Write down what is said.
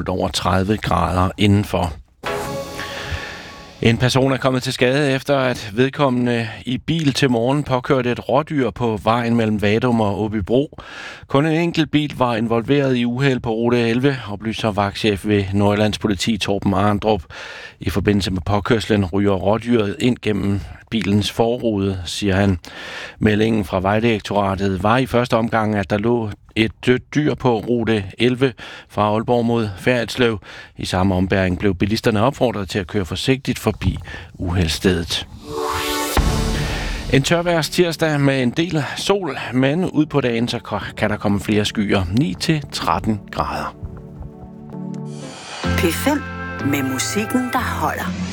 målt over 30 grader indenfor. En person er kommet til skade efter, at vedkommende i bil til morgen påkørte et rådyr på vejen mellem Vadum og Åbybro. Kun en enkelt bil var involveret i uheld på rute 11, oplyser vagtchef ved Nordjyllands Politi Torben Arndrup. I forbindelse med påkørslen ryger rådyret ind gennem bilens forrude, siger han. Meldingen fra Vejdirektoratet var i første omgang, at der lå et dødt dyr på rute 11 fra Aalborg mod Færritslev. I samme ombæring blev bilisterne opfordret til at køre forsigtigt forbi uheldsstedet. En tørværs tirsdag med en del sol, men ud på dagen så kan der komme flere skyer. 9-13 grader. P5 med musikken, der holder.